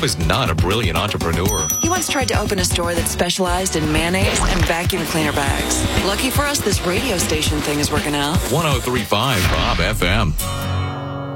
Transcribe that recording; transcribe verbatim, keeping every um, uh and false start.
Bob is not a brilliant entrepreneur. He once tried to open a store that specialized in mayonnaise and vacuum cleaner bags. Lucky for us, this radio station thing is working out. one oh three point five Bob F M.